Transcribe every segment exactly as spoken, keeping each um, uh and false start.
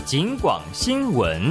警广新闻。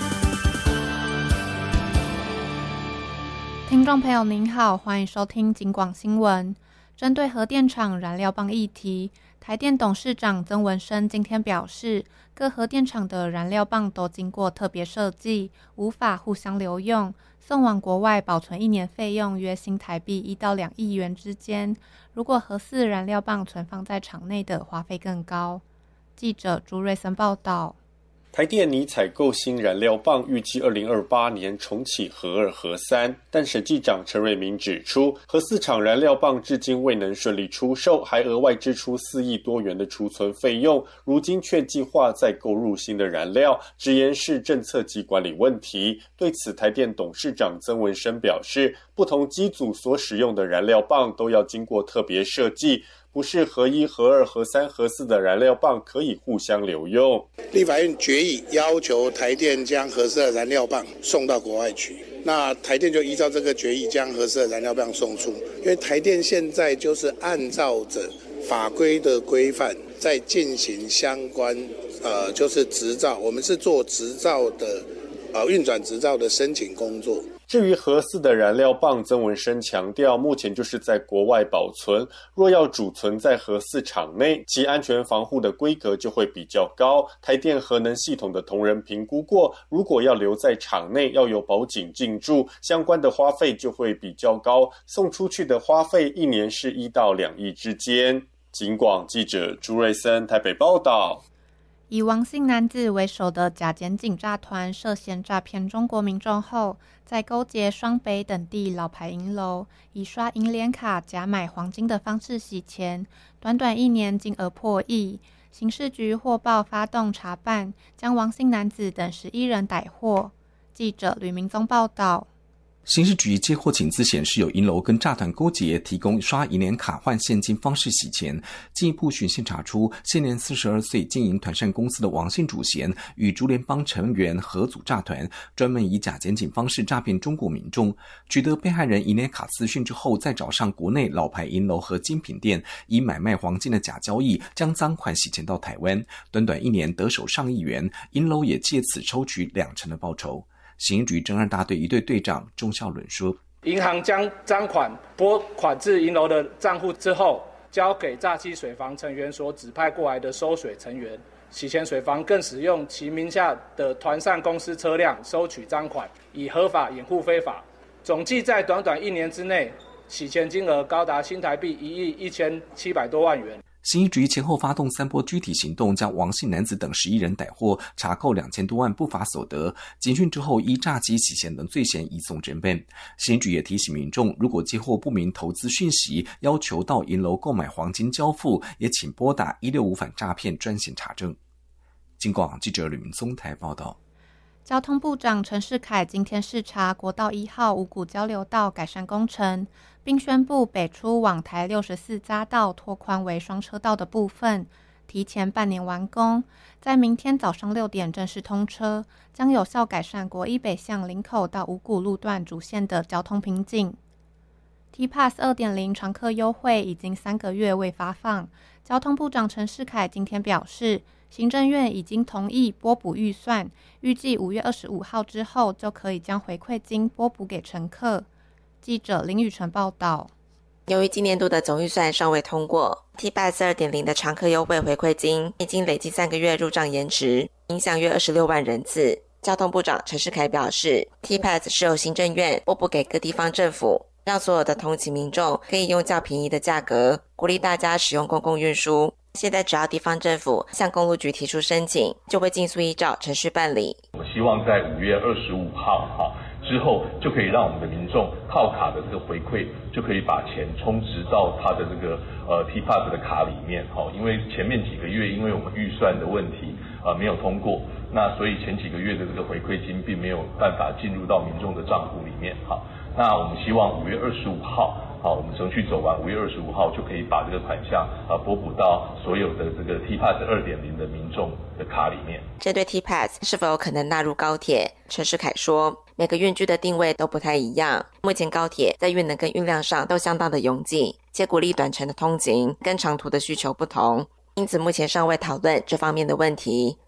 听众朋友您好，欢迎收听警广新闻。针对核电厂燃料棒议题，台电董事长曾文生今天表示，各核电厂的燃料棒都经过特别设计，无法互相留用，送往国外保存一年费用约新台币一到两亿元之间。如果核四燃料棒存放在厂内的花费更高。记者朱瑞森报道。 台电拟采购新燃料棒，预计二零二八年重启核二、核三。但审计长陈瑞明指出，核四厂燃料棒至今未能顺利出售，还额外支出四亿多元的储存费用，如今却计划再购入新的燃料，直言是政策及管理问题。对此，台电董事长曾文生表示，不同机组所使用的燃料棒都要经过特别设计，不是核一、核二、核三、核四的燃料棒可以互相留用。 立法院决议要求台电将核四的燃料棒送到国外去，那台电就依照这个决议将核四的燃料棒送出。因为台电现在就是按照着法规的规范在进行相关呃，就是执照，我们是做执照的呃运转执照的申请工作。 至于核四的燃料棒，曾文生强调，目前就是在国外保存，若要储存在核四厂内，其安全防护的规格就会比较高。台电核能系统的同仁评估过，如果要留在厂内，要有保警进驻，相关的花费就会比较高，送出去的花费一年是一到两亿之间。警广记者朱瑞森台北报道。 以王姓男子为首的假检警诈团涉嫌诈骗中国民众后，在勾结双北等地老牌银楼，以刷银联卡假买黄金的方式洗钱，短短一年金额破亿。刑事局获报发动查办，将王姓男子等十一人逮获。记者吕明宗报道。 刑事局接获警资显示，有银楼跟诈团勾结，提供刷银联卡换现金方式洗钱。进一步循线查出，现年四十二岁经营团膳公司的王姓主嫌与竹联帮成员合组诈团，专门以假检警方式诈骗中国民众。取得被害人银联卡资讯之后，再找上国内老牌银楼和精品店，以买卖黄金的假交易，将赃款洗钱到台湾。短短一年得手上亿元，银楼也借此抽取两成的报酬。刑事局侦二大队一队队长钟孝伦说， 银行将赃款拨款至银楼的账户之后，交给诈欺水房成员所指派过来的收水成员，洗钱水房更使用其名下的团膳公司车辆收取赃款，以合法掩护非法。总计在短短一年之内，洗钱金额高达新台币一亿一千七百多万元。 刑事局前后发动三波具体行动，将王姓男子等十一人逮获，查扣两千多万不法所得。警讯之后，依诈欺、洗钱等罪嫌移送侦办。刑事局也提醒民众，如果接获不明投资讯息，要求到银楼购买黄金交付，也请拨打一六五反诈骗专线查证。警广记者吕明宗台报道。 交通部长陈世凯今天视察国道一号五股交流道改善工程，并宣布北出往台六十四匝道拓宽为双车道的部分提前半年完工，在明天早上六点正式通车，将有效改善国一北向林口到五股路段主线的交通瓶颈。T Pass 二点零 常客优惠已经三个月未发放，交通部长陈世凯今天表示，行政院已经同意拨补预算，预计五月二十五号之后就可以将回馈金拨补给乘客。记者林宇晨报道。 由于今年度的总预算尚未通过 ，T Pass 二点零 的常客优惠回馈金已经累计三个月入账延迟，影响约二十六万人次。交通部长陈世凯表示 ，T Pass 是由行政院拨补给各地方政府，让所有的通勤民众可以用较便宜的价格，鼓励大家使用公共运输。现在只要地方政府向公路局提出申请，就会尽速依照程序办理。 我希望在五月二十五号哈之后，就可以让我们的民众靠卡的这个回馈，就可以把钱充值到他的这个呃 T Pass 的卡里面哈。因为前面几个月因为我们预算的问题呃没有通过，那所以前几个月的这个回馈金并没有办法进入到民众的账户里面哈。那我们希望五月二十五号。好，我们程序走完，五月二十五号就可以把这个款项啊拨补到所有的这个 T Pass 二点零 的民众的卡里面。 针对 T Pass 是否有可能纳入高铁，陈世凯说，每个运具的定位都不太一样。目前高铁在运能跟运量上都相当的拥挤，且鼓励短程的通勤跟长途的需求不同，因此目前尚未讨论这方面的问题。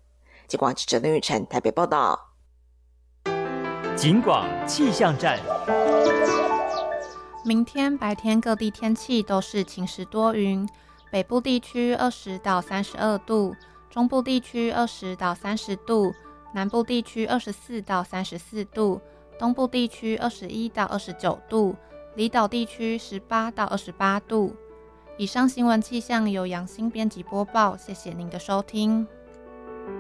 警广记者林雨辰台北报道。 警广气象站。 明天白天各地天气都是晴时多云，北部地区二十到三十二度，中部地区二十到三十度，南部地区二十四到三十四度，东部地区二十一到二十九度，离岛地区十八到二十八度。以上新闻气象由杨欣编辑播报，谢谢您的收听。